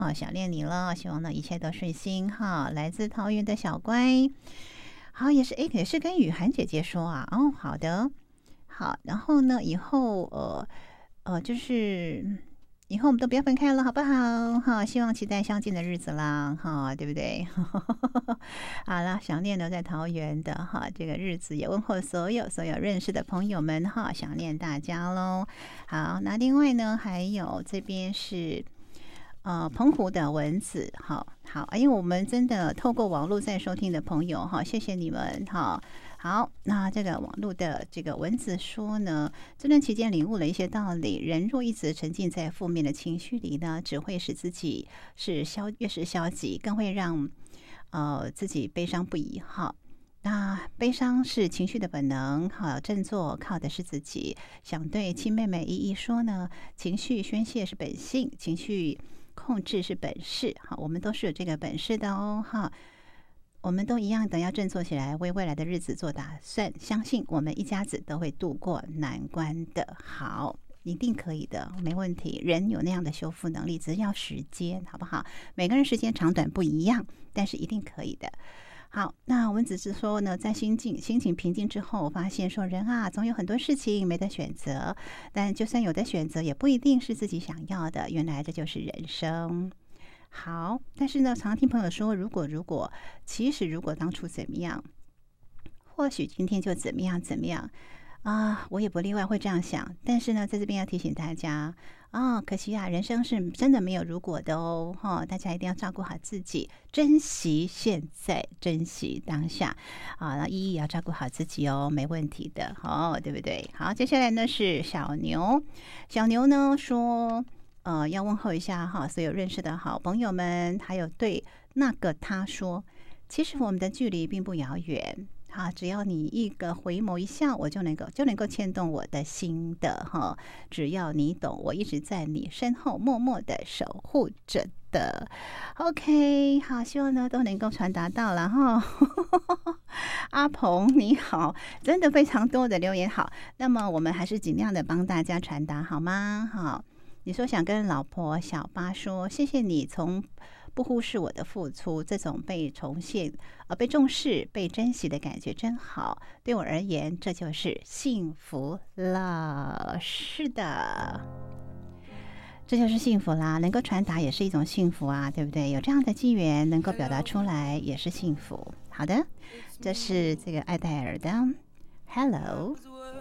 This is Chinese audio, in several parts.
想念你了，希望呢一切都顺心哈。来自桃园的小乖，好，也是跟雨涵姐姐说啊，哦，好的，好，然后呢，以后就是以后我们都不要分开了，好不好？哈，希望期待相见的日子啦，哈，对不对？好了，想念留在桃园的哈，这个日子也问候所有认识的朋友们哈，想念大家喽。好，那另外呢，还有这边是澎湖的蚊子，好，因为我们真的透过网络在收听的朋友哈，谢谢你们哈。好，那这个网络的这个蚊子说呢，这段期间领悟了一些道理，人若一直沉浸在负面的情绪里呢，只会使自己越是消极，更会让自己悲伤不已哈。那悲伤是情绪的本能，好，振作靠的是自己。想对亲妹妹依依说呢，情绪宣泄是本性，情绪控制是本事，好，我们都是有这个本事的哦，哈，我们都一样的要振作起来，为未来的日子做打算，相信我们一家子都会度过难关的，好，一定可以的，没问题。人有那样的修复能力，只要时间，好不好？每个人时间长短不一样，但是一定可以的。好，那我们只是说呢，在心情平静之后，发现说人啊，总有很多事情没得选择，但就算有的选择，也不一定是自己想要的。原来这就是人生。好，但是呢，常听朋友说，其实如果当初怎么样，或许今天就怎么样啊，我也不例外会这样想。但是呢，在这边要提醒大家啊，可惜啊，人生是真的没有如果的哦，哈，大家一定要照顾好自己，珍惜现在，珍惜当下啊。那依依也要照顾好自己哦，没问题的，哦，对不对？好，接下来呢是小牛，小牛呢说。要问候一下哈，所有认识的好朋友们，还有对那个他说，其实我们的距离并不遥远。哈，只要你一个回眸一笑，我就能够牵动我的心的哈。只要你懂，我一直在你身后默默的守护着的。OK， 好，希望呢都能够传达到了哈。阿鹏你好，真的非常多的留言好，那么我们还是尽量的帮大家传达好吗？好。你说想跟老婆小八说，谢谢你从不忽视我的付出，这种被重现、被重视、被珍惜的感觉真好。对我而言，这就是幸福了。是的，这就是幸福啦。能够传达也是一种幸福啊，对不对？有这样的机缘能够表达出来，也是幸福。好的，这是这个艾戴尔的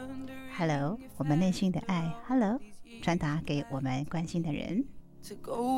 Hello， 我们内心的爱 Hello。传达给我们关心的人。